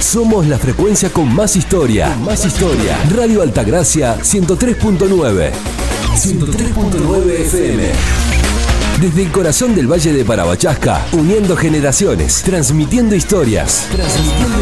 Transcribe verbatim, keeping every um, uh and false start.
Somos la frecuencia con más historia. Con más historia. Radio Altagracia ciento tres punto nueve. ciento tres punto nueve F M. Desde el corazón del Valle de Parabachasca, uniendo generaciones, transmitiendo historias. Transmitiendo